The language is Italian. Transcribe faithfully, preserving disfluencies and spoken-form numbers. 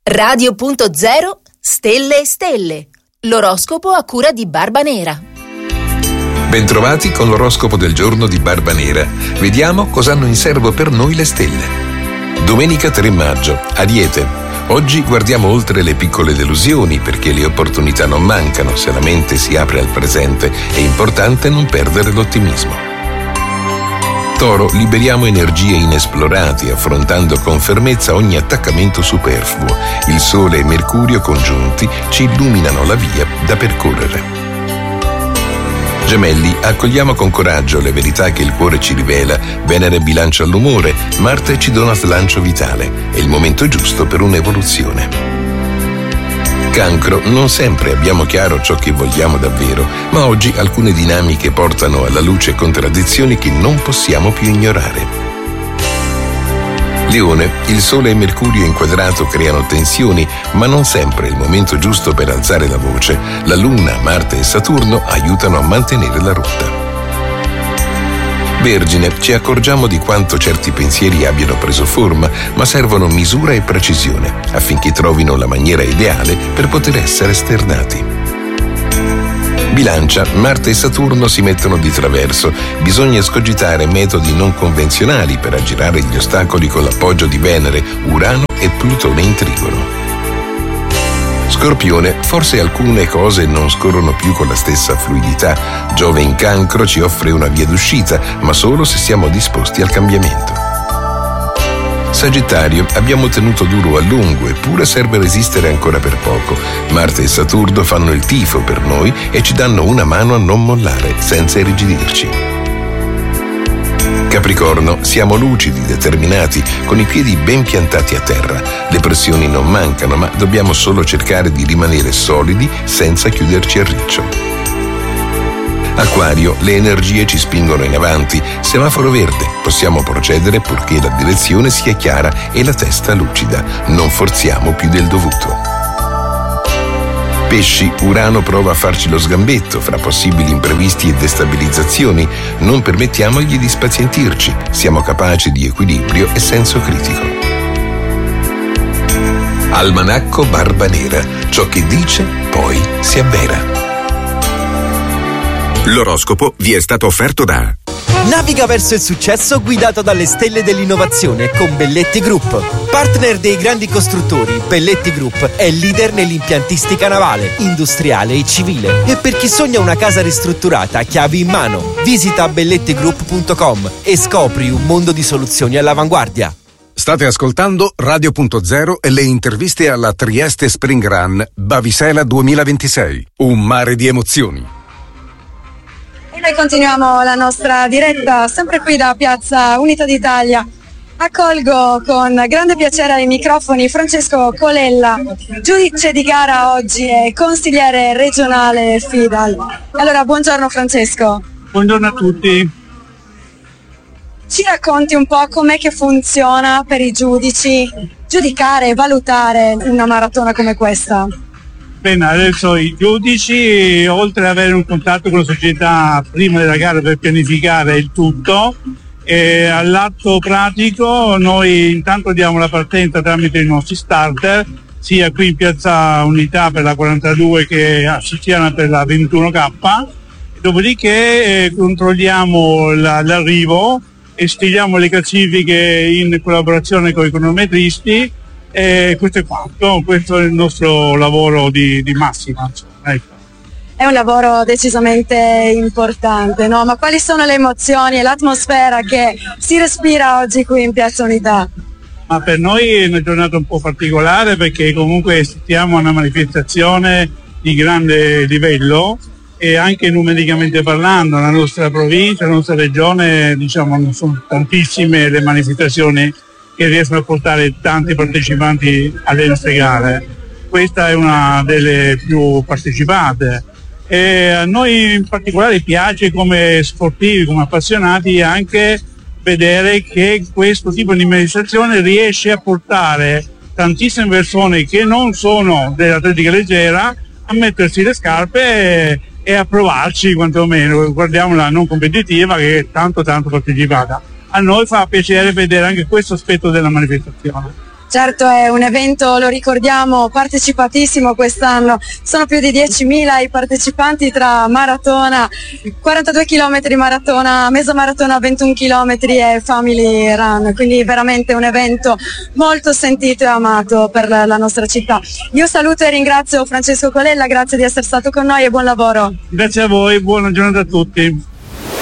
Radio punto zero Stelle e Stelle. L'oroscopo a cura di Barba Nera. Bentrovati con l'oroscopo del giorno di Barba Nera. Vediamo cosa hanno in serbo per noi le stelle. Domenica tre maggio, Ariete. Oggi guardiamo oltre le piccole delusioni perché le opportunità non mancano se la mente si apre al presente. È importante non perdere l'ottimismo. Toro, liberiamo energie inesplorate affrontando con fermezza ogni attaccamento superfluo. Il Sole e Mercurio congiunti ci illuminano la via da percorrere. Gemelli, accogliamo con coraggio le verità che il cuore ci rivela. Venere bilancia l'umore, Marte ci dona slancio vitale. È il momento giusto per un'evoluzione. Cancro, non sempre abbiamo chiaro ciò che vogliamo davvero, ma oggi alcune dinamiche portano alla luce contraddizioni che non possiamo più ignorare. Leone, il Sole e Mercurio inquadrato creano tensioni, ma non sempre è il momento giusto per alzare la voce. La Luna, Marte e Saturno aiutano a mantenere la rotta. Vergine, ci accorgiamo di quanto certi pensieri abbiano preso forma, ma servono misura e precisione affinché trovino la maniera ideale per poter essere esternati. Bilancia, Marte e Saturno si mettono di traverso. Bisogna escogitare metodi non convenzionali per aggirare gli ostacoli con l'appoggio di Venere, Urano e Plutone in Trigono. Scorpione, forse alcune cose non scorrono più con la stessa fluidità. Giove in Cancro ci offre una via d'uscita, ma solo se siamo disposti al cambiamento. Sagittario, abbiamo tenuto duro a lungo, eppure serve resistere ancora per poco. Marte e Saturno fanno il tifo per noi e ci danno una mano a non mollare, senza irrigidirci. Capricorno, siamo lucidi, determinati, con i piedi ben piantati a terra. Le pressioni non mancano, ma dobbiamo solo cercare di rimanere solidi senza chiuderci a riccio. Acquario, le energie ci spingono in avanti. Semaforo verde, possiamo procedere purché la direzione sia chiara e la testa lucida. Non forziamo più del dovuto. Pesci, Urano prova a farci lo sgambetto fra possibili imprevisti e destabilizzazioni. Non permettiamogli di spazientirci. Siamo capaci di equilibrio e senso critico. Almanacco Barba Nera. Ciò che dice, poi si avvera. L'oroscopo vi è stato offerto da... Naviga verso il successo guidato dalle stelle dell'innovazione con Belletti Group. Partner dei grandi costruttori, Belletti Group è leader nell'impiantistica navale, industriale e civile. E per chi sogna una casa ristrutturata a chiavi in mano, visita belletti group punto com e scopri un mondo di soluzioni all'avanguardia. State ascoltando Radio punto zero e le interviste alla Trieste Spring Run Bavisela duemilaventisei. Un mare di emozioni. E noi continuiamo la nostra diretta sempre qui da Piazza Unità d'Italia. Accolgo con grande piacere ai microfoni Francesco Colella, giudice di gara oggi e consigliere regionale Fidal. Allora, buongiorno Francesco. Buongiorno a tutti. Ci racconti un po' com'è che funziona per i giudici giudicare e valutare una maratona come questa? Bene, adesso i giudici, oltre ad avere un contatto con la società prima della gara per pianificare il tutto, e all'atto pratico noi intanto diamo la partenza tramite i nostri starter, sia qui in Piazza Unità per la quarantadue che a Siciliana per la ventuno K, dopodiché eh, controlliamo la, l'arrivo e stiliamo le classifiche in collaborazione con i cronometristi. E questo è quanto, questo è il nostro lavoro di, di massima, ecco. È un lavoro decisamente importante, no? Ma quali sono le emozioni e l'atmosfera che si respira oggi qui in Piazza Unità? Ma per noi è una giornata un po' particolare perché comunque assistiamo a una manifestazione di grande livello e anche numericamente parlando la nostra provincia, la nostra regione, diciamo, non sono tantissime le manifestazioni che riescono a portare tanti partecipanti alle nostre gare. Questa è una delle più partecipate e a noi in particolare piace come sportivi, come appassionati anche vedere che questo tipo di manifestazione riesce a portare tantissime persone che non sono dell'atletica leggera a mettersi le scarpe e, e a provarci quantomeno. Guardiamo la non competitiva che è tanto tanto partecipata. A noi fa piacere vedere anche questo aspetto della manifestazione. Certo, è un evento, lo ricordiamo, partecipatissimo quest'anno, sono più di diecimila i partecipanti tra maratona, quarantadue chilometri maratona, mezza maratona, ventuno chilometri e family run, quindi veramente un evento molto sentito e amato per la nostra città. Io saluto e ringrazio Francesco Colella, grazie di essere stato con noi e buon lavoro. Grazie a voi, buona giornata a tutti.